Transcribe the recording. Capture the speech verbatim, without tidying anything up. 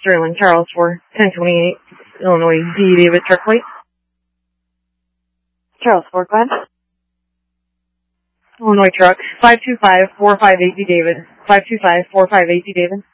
Sterling Charles for ten twenty-eight Illinois D. David truck plate. Charles Ford, go ahead. Illinois truck, five two five four five eight D. David. five two five four five eight D. David.